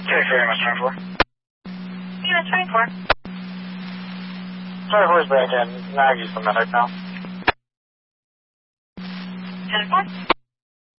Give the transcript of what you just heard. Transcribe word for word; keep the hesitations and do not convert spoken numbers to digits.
twenty-four, U S twenty-four. U S twenty-four. twenty-four is back in. Now I use the medic now. ten four.